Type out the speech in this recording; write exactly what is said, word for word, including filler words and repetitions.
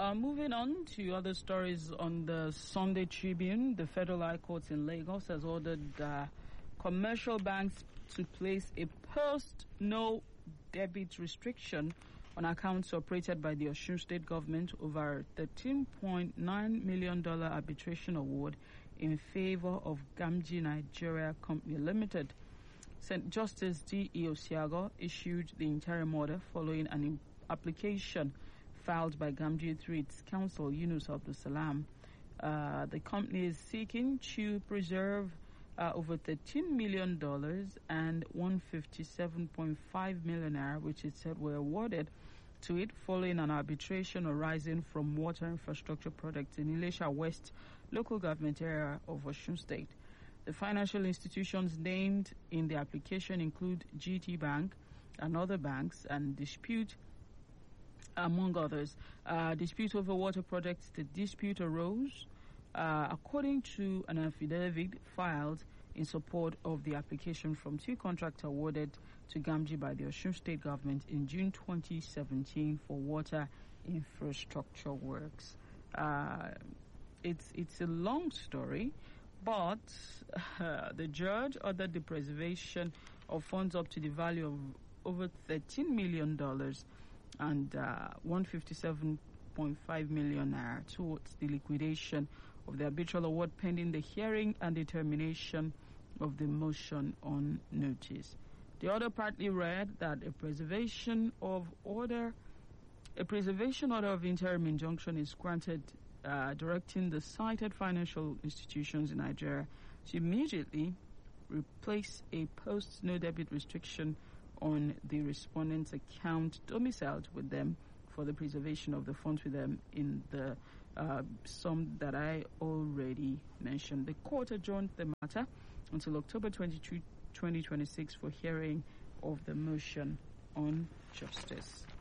Uh, moving on to other stories on the Sunday Tribune, the Federal High Court in Lagos has ordered uh, commercial banks to place a post-no debit restriction on accounts operated by the Osun State government over a thirteen point nine million dollars arbitration award in favor of Gamji Nigeria Company Limited. Saint Justice D E Osiago issued the interim order following an application filed by Gamji through its counsel, Yunus Abdul Salam. Uh, the company is seeking to preserve uh, over thirteen million dollars and one hundred fifty-seven point five million naira, which it said were awarded to it following an arbitration arising from water infrastructure projects in Ilesha West local government area of Osun State. The financial institutions named in the application include G T Bank and other banks, and dispute, among others, uh, dispute over water projects. The dispute arose uh, according to an affidavit filed in support of the application from two contracts awarded to Gamji by the Osun State government in June twenty seventeen for water infrastructure works. Uh, it's it's a long story, but uh, the judge ordered the preservation of funds up to the value of over thirteen million dollars and uh, one hundred fifty-seven point five million naira towards the liquidation of the arbitral award pending the hearing and determination of the motion on notice. The order partly read that a preservation of order, a preservation order of interim injunction is granted, uh, directing the cited financial institutions in Nigeria to immediately replace a post-no debit restriction on the respondent's account domiciled with them for the preservation of the funds with them in the uh, sum that I already mentioned. The court adjourned the matter until October twenty-second, twenty twenty-six for hearing of the motion on justice.